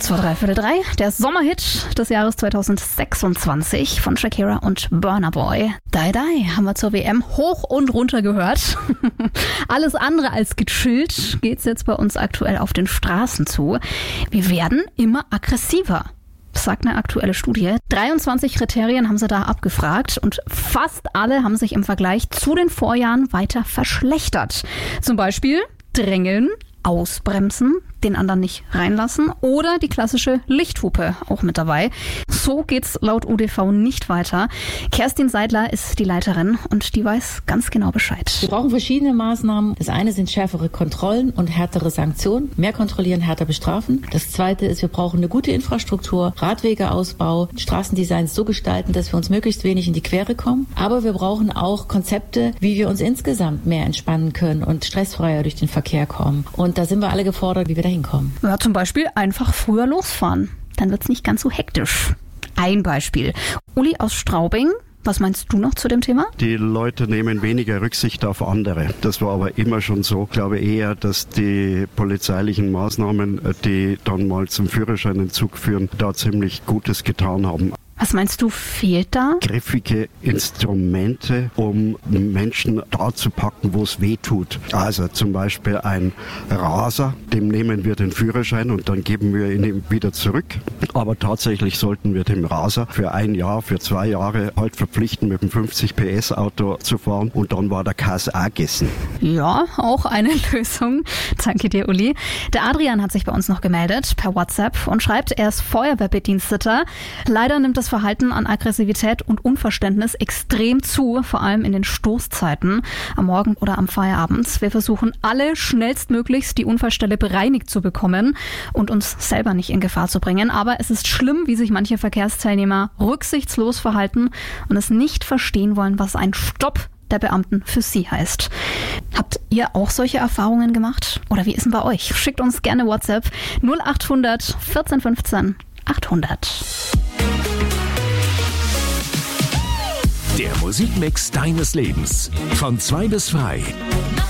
Kurz vor 2:45, der Sommerhit des Jahres 2026 von Shakira und Burna Boy. Die Die haben wir zur WM hoch und runter gehört. Alles andere als gechillt geht's jetzt bei uns aktuell auf den Straßen zu. Wir werden immer aggressiver. Das sagt eine aktuelle Studie. 23 Kriterien haben sie da abgefragt und fast alle haben sich im Vergleich zu den Vorjahren weiter verschlechtert. Zum Beispiel drängeln, ausbremsen, den anderen nicht reinlassen oder die klassische Lichthupe auch mit dabei. So geht's laut UDV nicht weiter. Kerstin Seidler ist die Leiterin und die weiß ganz genau Bescheid. Wir brauchen verschiedene Maßnahmen. Das eine sind schärfere Kontrollen und härtere Sanktionen. Mehr kontrollieren, härter bestrafen. Das zweite ist, wir brauchen eine gute Infrastruktur, Radwegeausbau, Straßendesigns so gestalten, dass wir uns möglichst wenig in die Quere kommen. Aber wir brauchen auch Konzepte, wie wir uns insgesamt mehr entspannen können und stressfreier durch den Verkehr kommen. Und da sind wir alle gefordert, wie wir da hinkommen. Ja, zum Beispiel einfach früher losfahren. Dann wird's nicht ganz so hektisch. Ein Beispiel. Uli aus Straubing. Was meinst du noch zu dem Thema? Die Leute nehmen weniger Rücksicht auf andere. Das war aber immer schon so. Ich glaube eher, dass die polizeilichen Maßnahmen, die dann mal zum Führerscheinentzug führen, da ziemlich Gutes getan haben. Was meinst du, fehlt da? Griffige Instrumente, um Menschen da zu packen, wo es weh tut. Also zum Beispiel ein Raser, dem nehmen wir den Führerschein und dann geben wir ihn ihm wieder zurück. Aber tatsächlich sollten wir dem Raser für 1 Jahr, für 2 Jahre halt verpflichten, mit einem 50 PS Auto zu fahren und dann war der Kass auch gegessen. Ja, auch eine Lösung. Danke dir, Uli. Der Adrian hat sich bei uns noch gemeldet per WhatsApp und schreibt, er ist Feuerwehrbediensteter. Leider nimmt das Verhalten an Aggressivität und Unverständnis extrem zu, vor allem in den Stoßzeiten, am Morgen oder am Feierabend. Wir versuchen alle schnellstmöglichst die Unfallstelle bereinigt zu bekommen und uns selber nicht in Gefahr zu bringen. Aber es ist schlimm, wie sich manche Verkehrsteilnehmer rücksichtslos verhalten und es nicht verstehen wollen, was ein Stopp der Beamten für sie heißt. Habt ihr auch solche Erfahrungen gemacht? Oder wie ist denn bei euch? Schickt uns gerne WhatsApp 0800 14 15 800. Der Musikmix deines Lebens von 2 bis 3.